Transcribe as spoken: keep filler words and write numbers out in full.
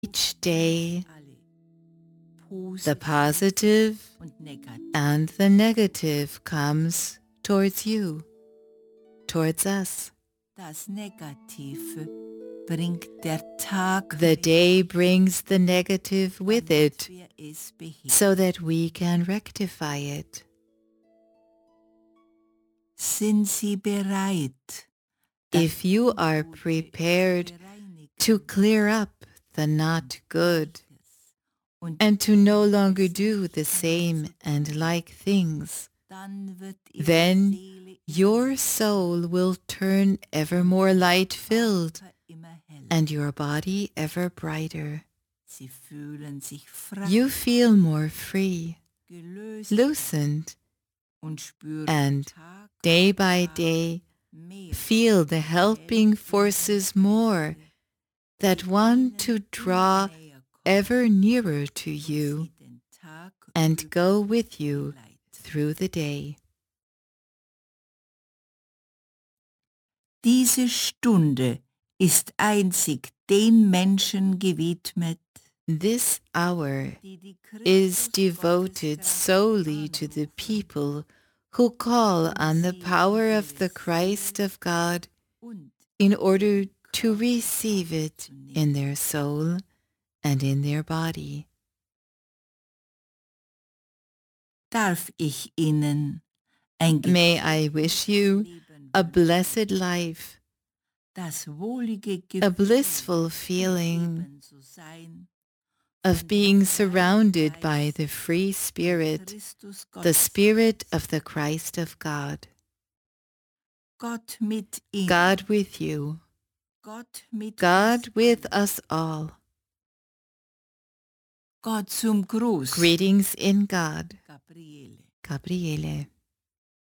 Each day, the positive and the negative comes towards you, towards us. The day brings the negative with it so that we can rectify it. If you are prepared to clear up the not good and to no longer do the same and like things, then your soul will turn ever more light-filled and your body ever brighter. You feel more free, loosened, and day by day feel the helping forces more that want to draw ever nearer to you and go with you through the day. Diese Stunde ist einzig den Menschen gewidmet, This hour is devoted solely to the people who call on the power of the Christ of God in order to receive it in their soul and in their body. Darf ich Ihnen ein May I wish you a blessed life, das wohlige a Gefühl blissful feeling umgeben zu sein, of being surrounded by the free Spirit, Christus the Gott, Spirit of the Christ of God. Gott mit Ihnen, God with you, Gott mit God uns with allen. us all. Gott zum Gruß, Greetings in God. Gabriele. Gabriele.